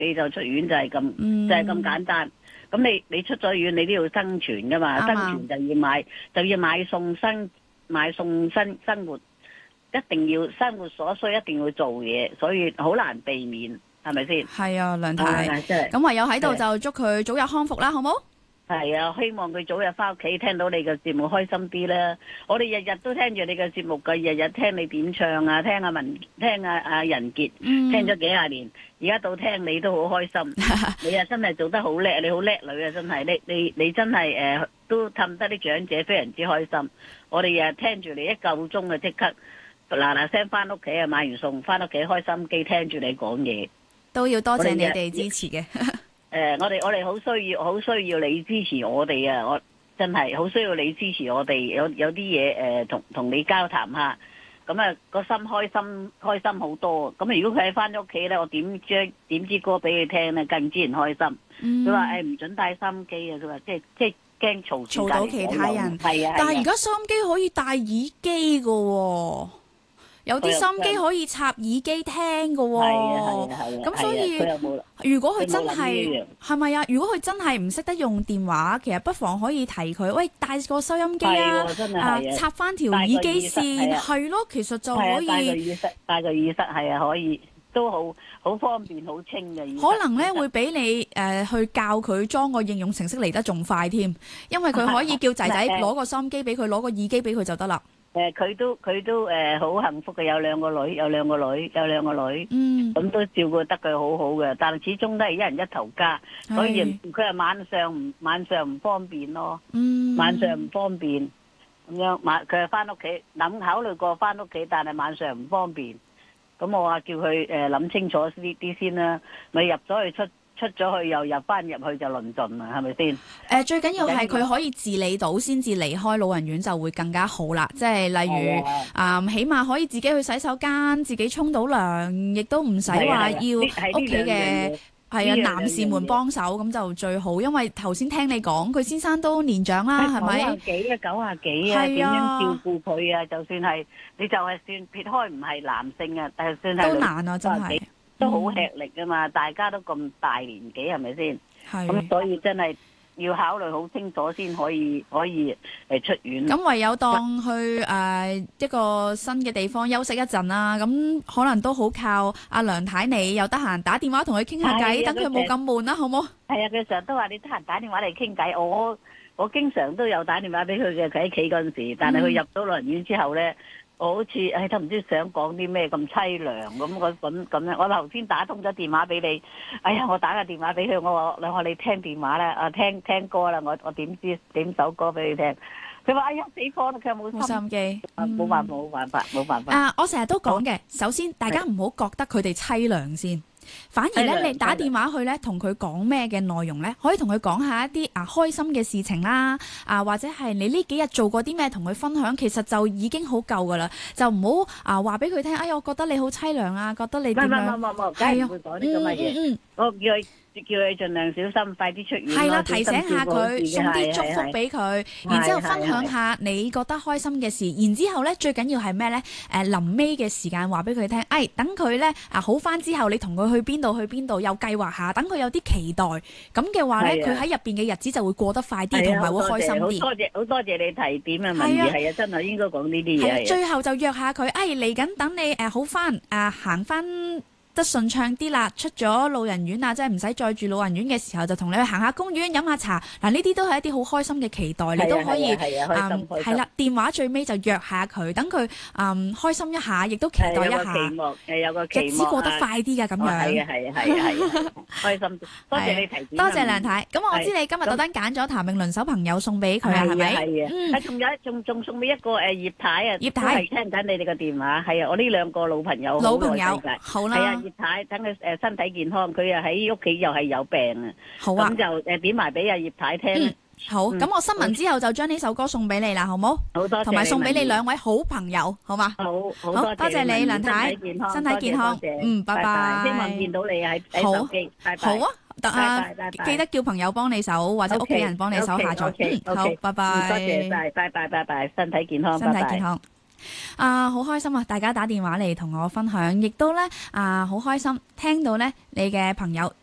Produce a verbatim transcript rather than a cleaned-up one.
你就出院就係咁， 嗯就係咁簡單。咁你你出咗院，你都要生存噶嘛， 啱啊生存就要買就要買餸生買餸生生活，一定要生活所需，一定要做嘢，所以好難避免，係咪先？ 係啊，梁太， 啊真係咁唯有喺度就祝佢早日康復啦，好冇？ 係啊，希望佢早日翻屋企，聽到你嘅節目開心啲啦。我哋日日都聽住你嘅節目嘅，日日聽你點唱啊，聽阿文，聽阿阿仁傑， 嗯聽咗幾廿年，而家到聽你都好開心。你啊真係做得好叻，你好叻女啊，真係你你你真係誒、呃、都氹得啲長者非常之開心。我哋日日聽住你一夠鐘啊，即刻嗱嗱聲翻屋企啊，買完餸翻屋企開心機聽住你講嘢， 都要多謝你哋支持嘅。 誒、呃，我哋我哋好需要，好需要你支持我哋啊！我真係好需要你支持我哋，有有啲嘢誒，同同你交談下，咁啊個心開心開心好多。咁如果佢喺翻咗屋企咧，我點將點支歌俾佢聽咧，更之然開心。佢話誒唔准帶收音機啊！佢話即係即係驚嘈嘈到其他人。 係啊， 但係而家收音機可以戴耳機㗎喎。有啲收音機可以插耳機聽㗎喎，咁所以如果佢真係係咪啊？如果佢真係唔識得用電話，其實不妨可以提佢，喂，帶個收音機啊，啊插翻條耳機線，係咯，其實就可以帶個耳塞，帶個耳塞係啊，可以都好好方便，好清嘅。 可能咧會比你誒去教佢裝個應用程式嚟得仲快添，因為佢可以叫仔仔攞個收音機俾佢，攞個耳機俾佢就得啦。 誒佢都佢都誒好幸福嘅，有兩個女，有兩個女，有兩個女，嗯，咁都照顧得佢好好嘅。但係始終都係一人一頭家，所以佢係晚上唔晚上唔方便咯，嗯，晚上唔方便咁樣晚佢係翻屋企諗考慮過翻屋企，但係晚上唔方便。咁我話叫佢誒諗清楚呢啲先啦，咪入咗去出。出咗去又入翻入去就論盡啦，係咪先？誒、 呃、最緊要係佢可以自理到先至離開老人院就會更加好啦。即係例如啊、呃，起碼可以自己去洗手間，自己沖到涼，亦都唔使話要屋企嘅係啊男士們幫手，咁就最好。因為頭先聽你講，佢先生都年長啦，係咪？九啊幾啊，九啊幾啊，點樣照顧佢啊？就算係你就係算撇開唔係男性啊，但係算係都難啊，真係。 都好吃力噶嘛，嗯、大家都咁大年紀，係咪先？係。咁所以真係要考慮好清楚先可以可以誒出院。咁唯有當去誒、呃、一個新嘅地方休息一陣啦。咁可能都好靠阿梁太你又得閒打電話同佢傾下偈，等佢冇咁悶啦，好冇？係啊，佢成日都話你得閒打電話嚟傾偈。我我經常都有打電話俾佢嘅，佢喺企嗰陣時，但係佢入到老人院之後咧。嗯我好似誒都唔知想講啲咩咁凄涼咁，我咁咁樣。我頭先打通咗電話俾你，哎呀，我打個電話俾佢，我話你話你聽電話啦，啊聽聽歌啦，我我點知點首歌俾你聽。佢話哎呀死火啦，佢冇冇心機， 冇辦法冇辦法冇辦法。 啊，我成日都講嘅，首先大家唔好覺得佢哋凄涼先。反而咧，你打電話去咧，同佢講咩嘅內容咧，可以同佢講下一啲啊開心嘅事情啦，啊或者係你呢幾日做過啲咩，同佢分享，其實就已經好夠噶啦，就唔好啊話俾佢聽，哎呀，我覺得你好凄涼啊，覺得你點樣？ 唔唔唔唔唔，梗係唔會講啲咁嘅嘢。我叫佢叫佢盡量小心，快啲出院。係啦， 提醒下佢，送啲祝福俾佢，然之後分享下你覺得開心嘅事，然之後咧最緊要係咩咧？誒臨尾嘅時間話俾佢聽，誒等佢咧啊好翻之後，你同佢去邊度去邊度，又計劃下，等佢有啲期待，咁嘅話咧，佢喺入邊嘅日子就會過得快啲，同埋會開心啲。 好多謝好多謝你提點啊，文儀係啊，真係應該講呢啲嘢。 最後就約下佢，誒嚟緊等你誒好翻，誒行翻得順暢啲啦，出咗老人院啊，即係唔使再住老人院嘅時候，就同你去行下公園飲下茶。嗱，呢啲都係一啲好開心嘅期待，你都可以嗯係啦。電話最尾就約下佢，等佢嗯開心一下，亦都期待一下。有個期望，誒有個期望，日子過得快啲㗎，咁樣。係啊係啊係啊係啊，開心。多謝你提點。多謝梁太。咁我知你今日特登揀咗譚詠麟手朋友送俾佢啊，係咪？係啊。嗯。仲有仲仲送俾一個誒葉太啊，葉太聽緊你哋個電話。係啊，我呢兩個老朋友。老朋友。好啦。葉太，等佢誒身體健康，佢又喺屋企又係有病啊，好啊，咁就誒點埋俾阿葉太聽。嗯，好，咁我新聞之後就將呢首歌送俾你啦，好冇？好多謝，同埋送俾你兩位好朋友，好嘛？好，好多謝你，梁太，身體健康，嗯，拜拜，希望見到你喺手機，拜拜，好啊，得啊，記得叫朋友幫你手或者屋企人幫你手下載，嗯，好，拜拜，多謝晒，拜拜拜拜，身體健康，身體健康。啊，好開心啊！大家打電話嚟同我分享，亦都咧啊，好開心聽到咧你嘅朋友